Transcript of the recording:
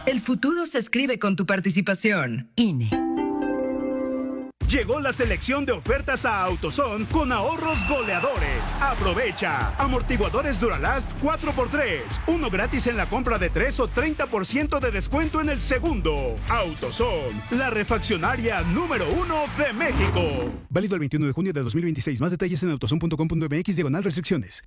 El futuro se escribe con tu participación. INE. Llegó la selección de ofertas a AutoZone con ahorros goleadores. Aprovecha. Amortiguadores Duralast 4x3. Uno gratis en la compra de 3 o 30% de descuento en el segundo. AutoZone, la refaccionaria número 1 de México. Válido el 21 de junio de 2026. Más detalles en autozone.com.mx/restricciones.